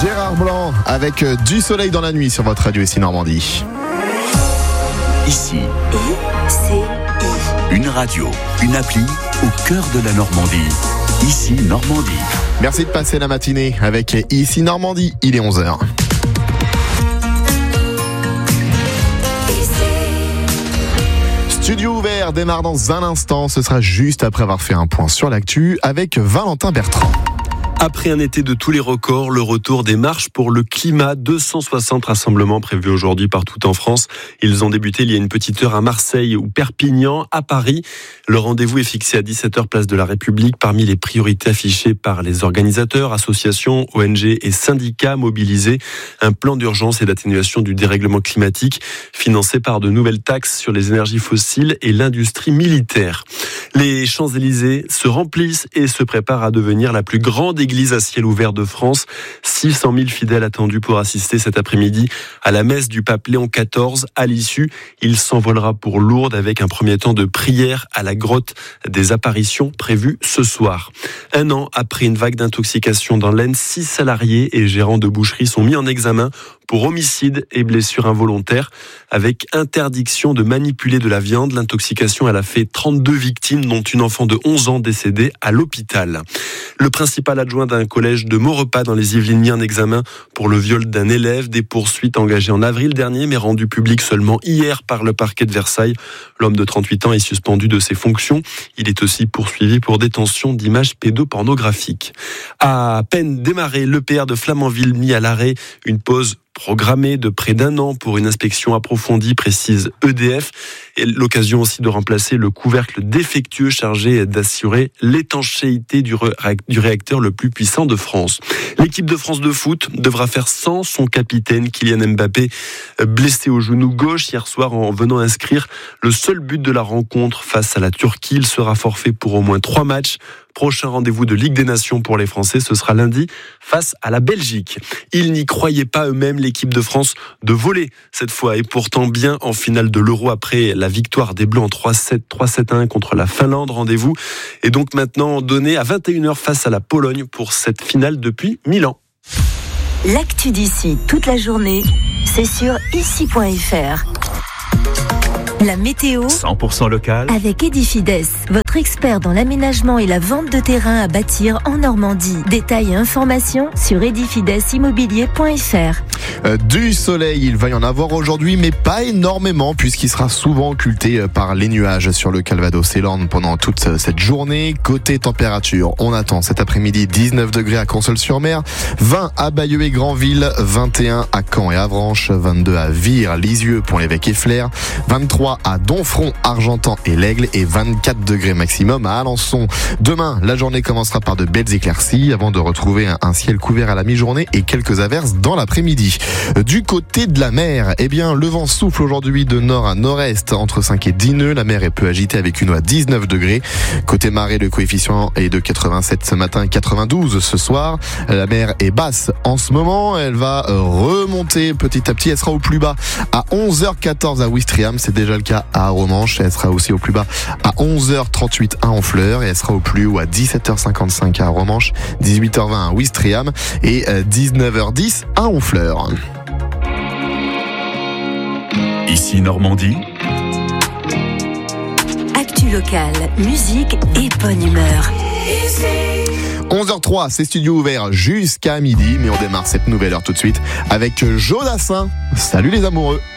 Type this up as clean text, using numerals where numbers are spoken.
Gérard Blanc avec Du soleil dans la nuit sur votre radio ici Normandie. Ici, une radio, une appli au cœur de la Normandie. Ici Normandie. Merci de passer la matinée avec Ici Normandie, il est 11h. Studio ouvert démarre dans un instant, ce sera juste après avoir fait un point sur l'actu avec Valentin Bertrand. Après un été de tous les records, le retour des marches pour le climat, 260 rassemblements prévus aujourd'hui partout en France. Ils ont débuté il y a une petite heure à Marseille ou Perpignan, à Paris. Le rendez-vous est fixé à 17h place de la République. Parmi les priorités affichées par les organisateurs, associations, ONG et syndicats mobilisés, un plan d'urgence et d'atténuation du dérèglement climatique financé par de nouvelles taxes sur les énergies fossiles et l'industrie militaire. Les Champs-Élysées se remplissent et se préparent à devenir la plus grande église à ciel ouvert de France. 600 000 fidèles attendus pour assister cet après-midi à la messe du pape Léon XIV. À l'issue, il s'envolera pour Lourdes avec un premier temps de prière à la grotte des apparitions prévues ce soir. Un an après une vague d'intoxication dans l'Aisne, 6 salariés et gérants de boucherie sont mis en examen pour homicide et blessure involontaire avec interdiction de manipuler de la viande. L'intoxication, elle a fait 32 victimes, dont une enfant de 11 ans décédée à l'hôpital. Le principal adjoint d'un collège de Maurepas dans les Yvelines mis en examen pour le viol d'un élève. Des poursuites engagées en avril dernier, mais rendues publiques seulement hier par le parquet de Versailles. L'homme de 38 ans est suspendu de ses fonctions. Il est aussi poursuivi pour détention d'images pédopornographiques. À peine démarré, l'EPR de Flamanville mis à l'arrêt. Une pause programmée de près d'un an pour une inspection approfondie, précise EDF. Et l'occasion aussi de remplacer le couvercle défectueux chargé d'assurer l'étanchéité du réacteur le plus puissant de France. L'équipe de France de foot devra faire sans son capitaine Kylian Mbappé, blessé au genou gauche hier soir en venant inscrire le seul but de la rencontre face à la Turquie. Il sera forfait pour au moins 3 matchs. Prochain rendez-vous de Ligue des Nations pour les Français, ce sera lundi face à la Belgique. Ils n'y croyaient pas eux-mêmes, l'équipe de France de volley cette fois, et pourtant bien en finale de l'Euro après la victoire des Bleus en 3-7, 3-7-1 contre la Finlande. Rendez-vous est donc maintenant donné à 21h face à la Pologne pour cette finale depuis Milan. L'actu d'ici toute la journée, c'est sur ici.fr. La météo 100% local avec Edifides, votre expert dans l'aménagement et la vente de terrain à bâtir en Normandie. Détails et informations sur edifidesimmobilier.fr. Du soleil, il va y en avoir aujourd'hui, mais pas énormément, puisqu'il sera souvent occulté par les nuages sur le Calvados et l'Orne pendant toute cette journée. Côté température, on attend cet après-midi 19 degrés à Conseul-sur-Mer, 20 à Bayeux et Granville, 21 à Caen et Avranches, 22 à Vire, Lisieux, Pont-l'Évêque et Flers, 23 à Domfront, Argentan et l'Aigle et 24 degrés maximum à Alençon. Demain, la journée commencera par de belles éclaircies avant de retrouver un ciel couvert à la mi-journée et quelques averses dans l'après-midi. Du côté de la mer, le vent souffle aujourd'hui de nord à nord-est entre 5 et 10 nœuds. La mer est peu agitée avec une eau à 19 degrés. Côté marée, le coefficient est de 87 ce matin, 92 ce soir. La mer est basse en ce moment. Elle va remonter petit à petit. Elle sera au plus bas à 11h14 à Ouistreham. C'est déjà le cas à Romanche. Elle sera aussi au plus bas à 11h38 à Honfleur et elle sera au plus haut à 17h55 à Romanche, 18h20 à Ouistreham et 19h10 à Honfleur. Ici Normandie. Actu locale, musique et bonne humeur. 11h03, c'est studio ouvert jusqu'à midi, mais on démarre cette nouvelle heure tout de suite avec Jodassin. Salut les amoureux.